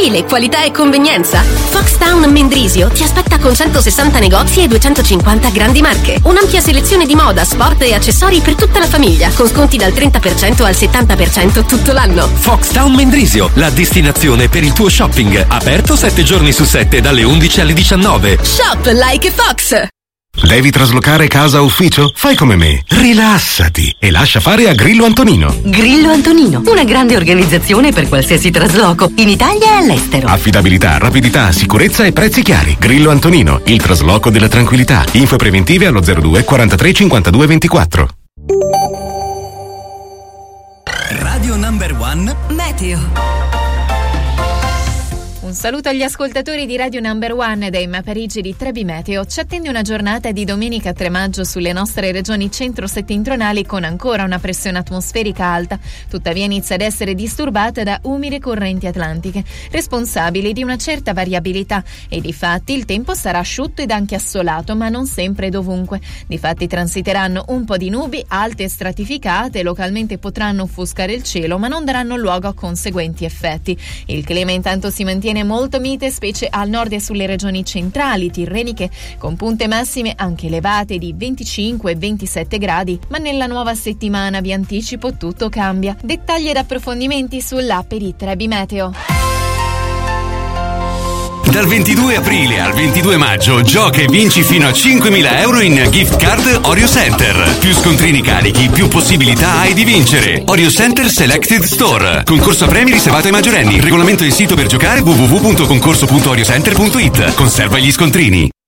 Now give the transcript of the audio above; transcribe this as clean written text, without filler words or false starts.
stile, qualità e convenienza? Foxtown Mendrisio ti aspetta con 160 negozi e 250 grandi marche. Un'ampia selezione di moda, sport e accessori per tutta la famiglia, con sconti dal 30% al 70% tutto l'anno. Foxtown Mendrisio, la destinazione per il tuo shopping. Aperto 7 giorni su 7 dalle 11 alle 19. Shop like Fox! Devi traslocare casa o ufficio? Fai come me, rilassati e lascia fare a Grillo Antonino. Grillo Antonino, una grande organizzazione per qualsiasi trasloco, in Italia e all'estero. Affidabilità, rapidità, sicurezza e prezzi chiari. Grillo Antonino, il trasloco della tranquillità. Info preventive allo 02 43 52 24. Radio Number One Meteo. Un saluto agli ascoltatori di Radio Number One dai Parigi di Trebi Meteo. Ci attende una giornata di domenica 3 maggio sulle nostre regioni centro-settentrionali con ancora una pressione atmosferica alta. Tuttavia inizia ad essere disturbata da umide correnti atlantiche, responsabili di una certa variabilità, e difatti il tempo sarà asciutto ed anche assolato, ma non sempre ed ovunque. Difatti transiteranno un po' di nubi alte e stratificate, localmente potranno offuscare il cielo, ma non daranno luogo a conseguenti effetti. Il clima intanto si mantiene molto mite, specie al nord e sulle regioni centrali tirreniche, con punte massime anche elevate di 25 e 27 gradi, ma nella nuova settimana, vi anticipo, tutto cambia. Dettagli ed approfondimenti sull'app di Trebi Meteo. Dal 22 aprile al 22 maggio gioca e vinci fino a 5.000 euro in gift card Oreo Center. Più scontrini carichi, più possibilità hai di vincere. Oreo Center Selected Store. Concorso a premi riservato ai maggiorenni. Regolamento e sito per giocare www.concorso.oreocenter.it. Conserva gli scontrini.